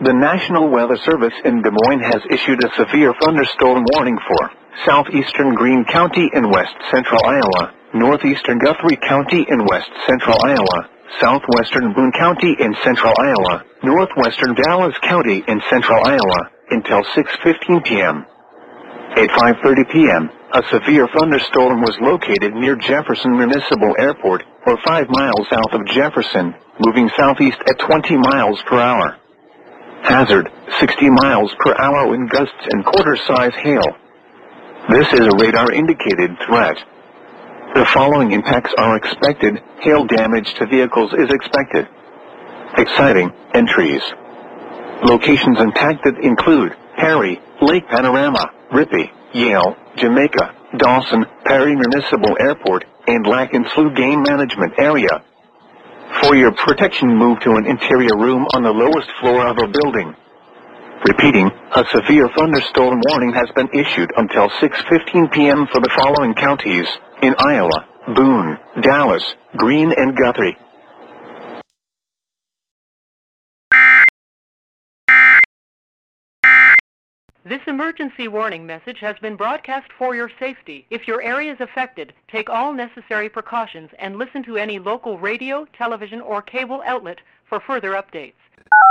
The National Weather Service in Des Moines has issued a severe thunderstorm warning for southeastern Greene County in west central Iowa, northeastern Guthrie County in west central Iowa, southwestern Boone County in central Iowa, northwestern Dallas County in central Iowa, until 6:15 p.m. At 5:30 p.m., a severe thunderstorm was located near Jefferson Municipal Airport, or 5 miles south of Jefferson, moving southeast at 20 miles per hour. Hazard, 60 miles per hour wind gusts and quarter-size hail. This is a radar-indicated threat. The following impacts are expected. Hail damage to vehicles is expected. Exciting entries. Locations impacted include Perry, Lake Panorama, Rippey, Yale, Jamaica, Dawson, Perry Municipal Airport, and Lac and Slough Game Management Area. For your protection, move to an interior room on the lowest floor of a building. Repeating, a severe thunderstorm warning has been issued until 6:15 p.m. for the following counties in Iowa: Boone, Dallas, Greene, and Guthrie. This emergency warning message has been broadcast for your safety. If your area is affected, take all necessary precautions and listen to any local radio, television, or cable outlet for further updates.